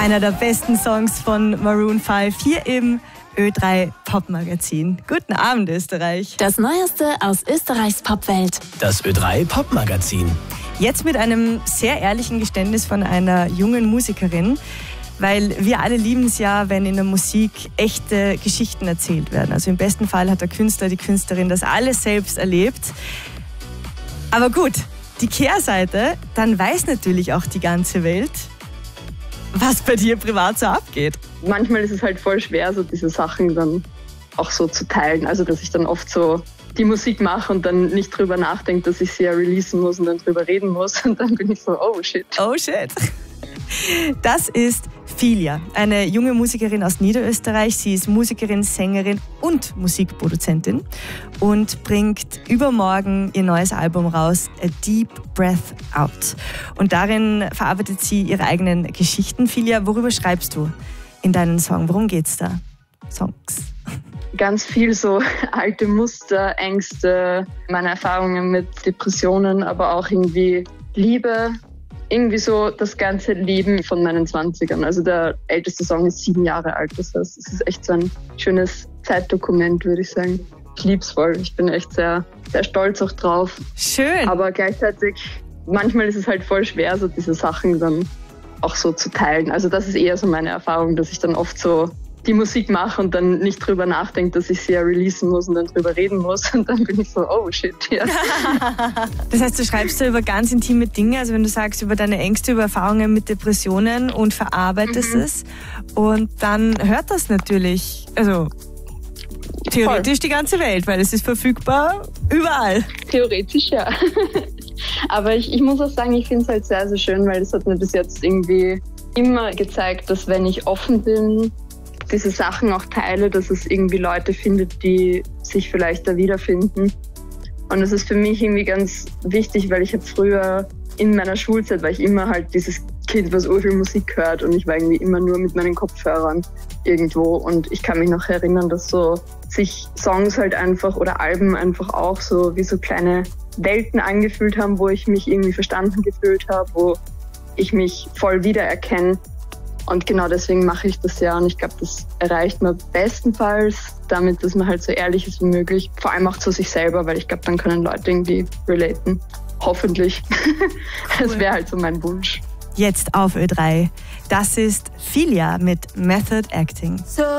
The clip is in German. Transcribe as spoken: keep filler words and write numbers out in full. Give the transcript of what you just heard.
Einer der besten Songs von Maroon fünf hier im Ö drei Popmagazin. Guten Abend, Österreich. Das Neueste aus Österreichs Popwelt. Das Ö drei Popmagazin. Jetzt mit einem sehr ehrlichen Geständnis von einer jungen Musikerin, weil wir alle lieben es ja, wenn in der Musik echte Geschichten erzählt werden. Also im besten Fall hat der Künstler, die Künstlerin das alles selbst erlebt. Aber gut, die Kehrseite, dann weiß natürlich auch die ganze Welt, was bei dir privat so abgeht. Manchmal ist es halt voll schwer, so diese Sachen dann auch so zu teilen. Also dass ich dann oft so die Musik mache und dann nicht drüber nachdenke, dass ich sie ja releasen muss und dann drüber reden muss. Und dann bin ich so, oh shit. Oh shit. Das ist Filia, eine junge Musikerin aus Niederösterreich. Sie ist Musikerin, Sängerin und Musikproduzentin und bringt übermorgen ihr neues Album raus, A Deep Breath Out. Und darin verarbeitet sie ihre eigenen Geschichten. Filia, worüber schreibst du in deinen Song? Worum geht's da? Songs. Ganz viel so alte Muster, Ängste, meine Erfahrungen mit Depressionen, aber auch irgendwie Liebe. Irgendwie so das ganze Leben von meinen Zwanzigern. Also der älteste Song ist sieben Jahre alt. Das heißt, es ist echt so ein schönes Zeitdokument, würde ich sagen. Ich lieb's voll. Ich bin echt sehr, sehr stolz auch drauf. Schön. Aber gleichzeitig, manchmal ist es halt voll schwer, so diese Sachen dann auch so zu teilen. Also das ist eher so meine Erfahrung, dass ich dann oft so die Musik mache und dann nicht drüber nachdenke, dass ich sie ja releasen muss und dann drüber reden muss. Und dann bin ich so, oh shit, ja. Das heißt, du schreibst da über ganz intime Dinge, also wenn du sagst, über deine Ängste, über Erfahrungen mit Depressionen und verarbeitest mhm. es. Und dann hört das natürlich, also theoretisch Voll. Die ganze Welt, weil es ist verfügbar überall. Theoretisch, ja. Aber ich, ich muss auch sagen, ich finde es halt sehr, sehr schön, weil es hat mir bis jetzt irgendwie immer gezeigt, dass wenn ich offen bin, diese Sachen auch teile, dass es irgendwie Leute findet, die sich vielleicht da wiederfinden. Und das ist für mich irgendwie ganz wichtig, weil ich habe früher in meiner Schulzeit war ich immer halt dieses Kind, was urviel Musik hört und ich war irgendwie immer nur mit meinen Kopfhörern irgendwo und ich kann mich noch erinnern, dass so sich Songs halt einfach oder Alben einfach auch so wie so kleine Welten angefühlt haben, wo ich mich irgendwie verstanden gefühlt habe, wo ich mich voll wiedererkenne. Und genau deswegen mache ich das ja und ich glaube, das erreicht man bestenfalls damit, dass man halt so ehrlich ist wie möglich. Vor allem auch zu sich selber, weil ich glaube, dann können Leute irgendwie relaten. Hoffentlich. Cool. Das wäre halt so mein Wunsch. Jetzt auf Ö drei. Das ist Filia mit Method Acting. So